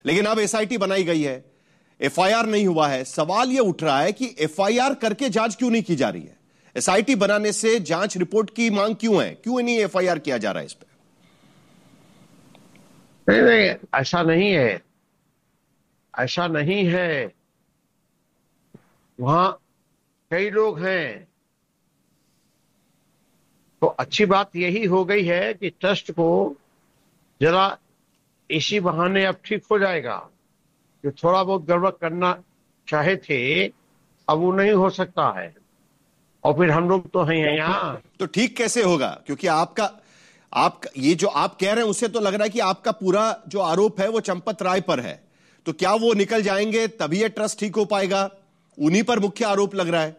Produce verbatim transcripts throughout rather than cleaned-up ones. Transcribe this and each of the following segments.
लेकिन अब एसआईटी बनाई गई है, एफआईआर नहीं हुआ है। सवाल यह उठ रहा है कि एफआईआर करके जांच क्यों नहीं की जा रही है? एसआईटी बनाने से जांच रिपोर्ट की मांग क्यों है? क्यों नहीं एफआईआर किया जा रहा है इस पे? नहीं नहीं, ऐसा नहीं है, ऐसा नहीं है। वहां कई लोग हैं, तो अच्छी बात यही हो गई है कि ट्रस्ट को जरा इसी बहाने अब ठीक हो जाएगा। जो थोड़ा बहुत गड़बड़ करना चाहे थे, अब वो नहीं हो सकता है। और फिर हम लोग तो हैं यहाँ। तो ठीक कैसे होगा? क्योंकि आपका आप ये जो आप कह रहे हैं उससे तो लग रहा है कि आपका पूरा जो आरोप है वो चंपत राय पर है। तो क्या वो निकल जाएंगे तभी ये ट्रस्ट ठीक हो पाएगा? उन्हीं पर मुख्य आरोप लग रहा है।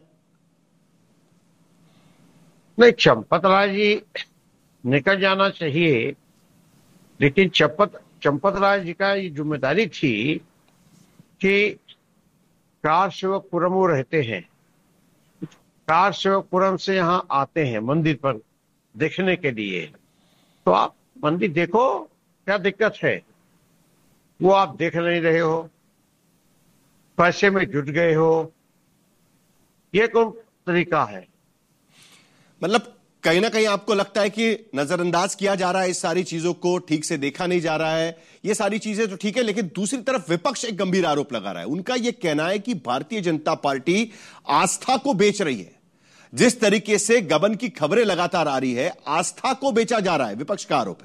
नहीं, चंपत राय जी निकल जाना चाहिए, लेकिन चंपत चंपत राय जी का ये जिम्मेदारी थी कि कार सेवकपुरम वो रहते हैं, कार सेवकपुरम से यहाँ आते हैं मंदिर पर देखने के लिए। तो आप मंदिर देखो, क्या दिक्कत है? वो आप देख नहीं रहे हो, पैसे में जुट गए हो, ये कौन तरीका है? मतलब कहीं ना कहीं आपको लगता है कि नजरअंदाज किया जा रहा है इस सारी चीजों को, ठीक से देखा नहीं जा रहा है। ये सारी चीजें तो ठीक है, लेकिन दूसरी तरफ विपक्ष एक गंभीर आरोप लगा रहा है। उनका यह कहना है कि भारतीय जनता पार्टी आस्था को बेच रही है। जिस तरीके से गबन की खबरें लगातार आ रही है, आस्था को बेचा जा रहा है, विपक्ष का आरोप है।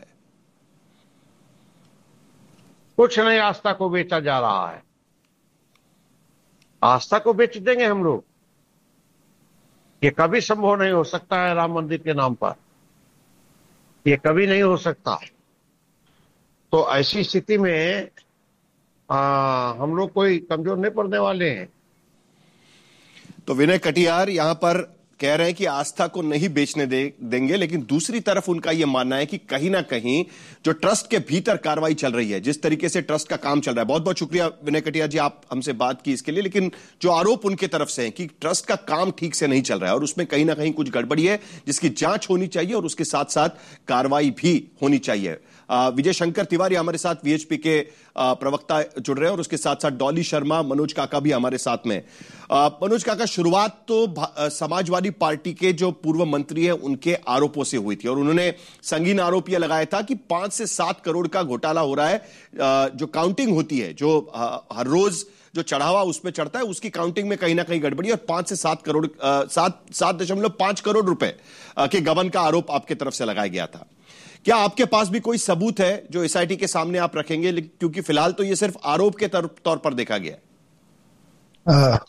कुछ नहीं आस्था को बेचा जा रहा है। आस्था को बेच देंगे हम लोग? ये कभी संभव नहीं हो सकता है। राम मंदिर के नाम पर ये कभी नहीं हो सकता। तो ऐसी स्थिति में आ, हम लोग कोई कमजोर नहीं पड़ने वाले हैं। तो विनय कटियार यहां पर कह रहे हैं कि आस्था को नहीं बेचने दे, देंगे, लेकिन दूसरी तरफ उनका यह मानना है कि कहीं ना कहीं जो ट्रस्ट के भीतर कार्रवाई चल रही है, जिस तरीके से ट्रस्ट का काम चल रहा है। बहुत बहुत शुक्रिया विनय कटियार जी, आप हमसे बात की इसके लिए। लेकिन जो आरोप उनके तरफ से है कि ट्रस्ट का काम ठीक से नहीं चल रहा है और उसमें कहीं ना कहीं कुछ गड़बड़ी है जिसकी जांच होनी चाहिए और उसके साथ साथ कार्रवाई भी होनी चाहिए। विजय शंकर तिवारी हमारे साथ वीएचपी के प्रवक्ता जुड़ रहे हैं और उसके साथ साथ डॉली शर्मा, मनोज काका भी हमारे साथ में। मनोज काका, शुरुआत तो समाजवादी पार्टी के जो पूर्व मंत्री हैं उनके आरोपों से हुई थी और उन्होंने संगीन आरोप यह लगाया था कि पांच से सात करोड़ का घोटाला हो रहा है। जो काउंटिंग होती है, जो हर रोज जो चढ़ावा उसमें चढ़ता है, उसकी काउंटिंग में कहीं ना कहीं गड़बड़ी और पांच से सात करोड़ सात सात दशमलव पांच करोड़ रुपए के गबन का आरोप आपके तरफ से लगाया गया था। क्या आपके पास भी कोई सबूत है जो एसआईटी के सामने आप रखेंगे? क्योंकि फिलहाल तो यह सिर्फ आरोप के तौर पर देखा गया है।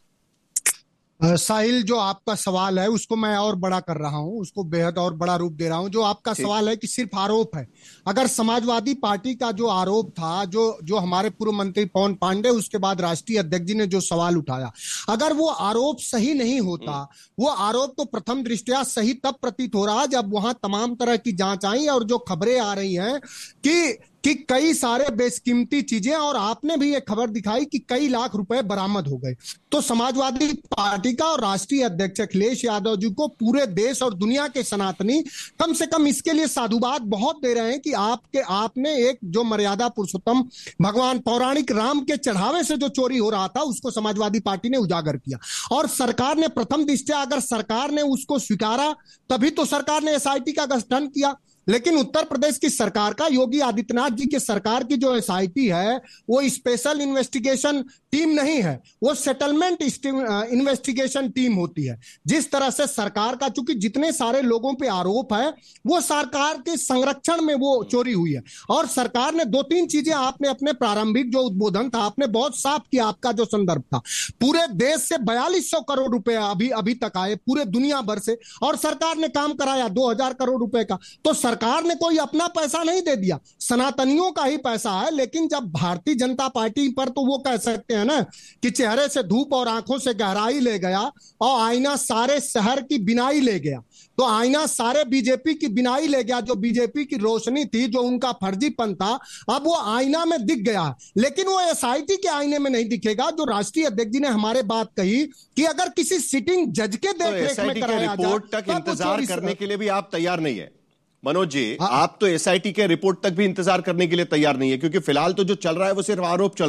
साहिल, जो आपका सवाल है उसको मैं और बड़ा कर रहा हूं, उसको बेहद और बड़ा रूप दे रहा हूं। जो आपका सवाल है कि सिर्फ आरोप है, अगर समाजवादी पार्टी का जो आरोप था, जो जो हमारे पूर्व मंत्री पवन पांडे, उसके बाद राष्ट्रीय अध्यक्ष जी ने जो सवाल उठाया, अगर वो आरोप सही नहीं होता, वो आरोप तो प्रथम दृष्टया सही तब प्रतीत हो रहा जब वहां तमाम तरह की जांच आई और जो खबरें आ रही हैं कि कि कई सारे बेशकीमती चीजें, और आपने भी ये खबर दिखाई कि कई लाख रुपए बरामद हो गए। तो समाजवादी पार्टी का और राष्ट्रीय अध्यक्ष अखिलेश यादव जी को पूरे देश और दुनिया के सनातनी कम से कम इसके लिए साधुवाद बहुत दे रहे हैं कि आपके आपने एक जो मर्यादा पुरुषोत्तम भगवान पौराणिक राम के चढ़ावे से जो चोरी हो रहा था उसको समाजवादी पार्टी ने उजागर किया। और सरकार ने प्रथम दृष्टया अगर सरकार ने उसको स्वीकारा तभी तो सरकार ने एसआईटी का गठन किया। लेकिन उत्तर प्रदेश की सरकार का, योगी आदित्यनाथ जी की सरकार की जो एसआईटी है वो स्पेशल इन्वेस्टिगेशन टीम नहीं है, वो सेटलमेंट इन्वेस्टिगेशन टीम होती है। जिस तरह से सरकार का, चूंकि जितने सारे लोगों पे आरोप है वो सरकार के संरक्षण में वो चोरी हुई है। और सरकार ने दो तीन चीजें, आपने अपने प्रारंभिक जो उद्बोधन था आपने बहुत साफ किया, आपका जो संदर्भ था, पूरे देश से बयालीस सौ करोड़ रुपए अभी अभी तक आए पूरे दुनिया भर से, और सरकार ने काम कराया दो हजार करोड़ रुपए का। तो सरकार ने कोई अपना पैसा नहीं दे दिया, सनातनियों का ही पैसा है। लेकिन जब भारतीय जनता पार्टी पर, तो वो कह सकते हैं ना कि चेहरे से धूप और आंखों से गहराई ले गया और आईना सारे शहर की बिनाई ले गया। तो आईना सारे बीजेपी की बिनाई ले गया, जो बीजेपी की रोशनी थी, जो उनका फर्जीपन था, अब वो आईना में दिख गया। लेकिन वो एसआईटी के आईने में नहीं दिखेगा। जो राष्ट्रीय अध्यक्ष जी ने हमारे बात कही कि अगर किसी सिटिंग जज के देख रेख में कराया जाए, रिपोर्ट तक इंतजार करने के लिए भी आप तैयार नहीं है? मनोज जी, आप तो एसआईटी के रिपोर्ट तक भी इंतजार करने के लिए तैयार नहीं है, क्योंकि फिलहाल तो जो चल रहा है वो सिर्फ आरोप चल